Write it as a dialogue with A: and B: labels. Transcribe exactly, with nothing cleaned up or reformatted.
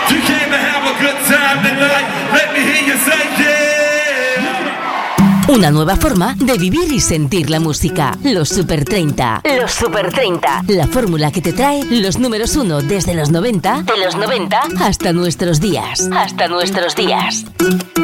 A: You came to have a good time tonight. Let me hear you say yeah.
B: Una nueva forma de vivir y sentir la música. Los Super treinta. Los Super treinta. La fórmula que te trae los números uno desde los noventa, de los noventa hasta nuestros días. Hasta nuestros días.